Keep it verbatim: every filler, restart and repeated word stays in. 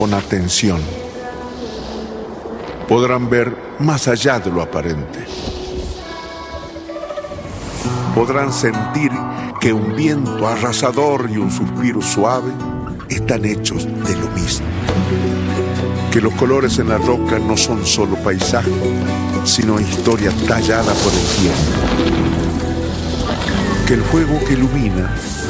con atención, podrán ver más allá de lo aparente. Podrán sentir que un viento arrasador y un suspiro suave están hechos de lo mismo. Que los colores en la roca no son solo paisaje, sino historia tallada por el tiempo. Que el fuego que ilumina